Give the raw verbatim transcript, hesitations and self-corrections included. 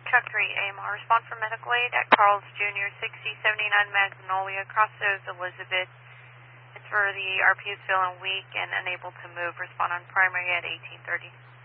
Truck three, A M R, respond for medical aid at Carl's Junior, sixty seventy-nine Magnolia, Crossos, Elizabeth. It's for the R P is feeling weak and unable to move. Respond on primary at eighteen thirty.